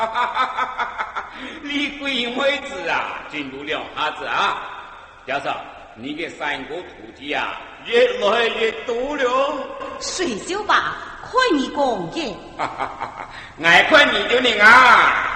你鬼妹子啊，进入了哈子啊！教授，你给三个徒弟啊，越来越多了。 水手吧，快你讲耶！ 爱看你就灵啊！